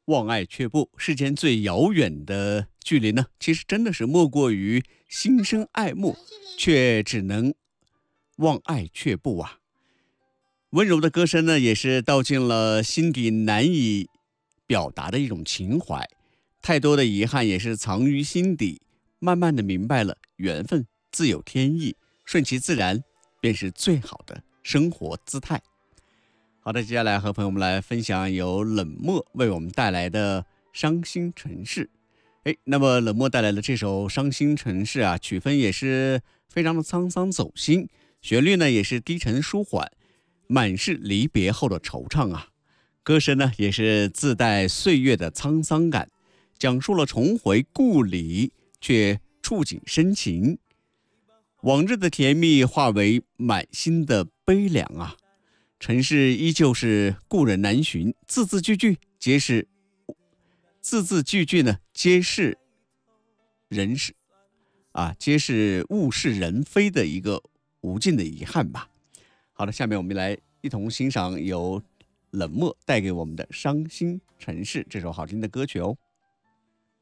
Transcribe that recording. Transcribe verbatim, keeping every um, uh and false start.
望爱却步，世间最遥远的距离呢，其实真的是莫过于心生爱慕，却只能望爱却步啊。温柔的歌声呢，也是道尽了心底难以表达的一种情怀。太多的遗憾也是藏于心底，慢慢的明白了，缘分自有天意，顺其自然便是最好的生活姿态。好的，接下来和朋友们来分享由冷漠为我们带来的《伤心城市》。哎，那么冷漠带来的这首《伤心城市》啊，曲风也是非常的沧桑走心，旋律呢也是低沉舒缓，满是离别后的惆怅啊。歌声呢也是自带岁月的沧桑感，讲述了重回故里却触景生情，往日的甜蜜化为满心的悲凉啊。城市依旧是故人难寻，字字句句皆是字字句句呢，皆是人是啊，皆是物是人非的一个无尽的遗憾吧。好的，下面我们来一同欣赏由冷漠带给我们的《伤心城市》这首好听的歌曲哦。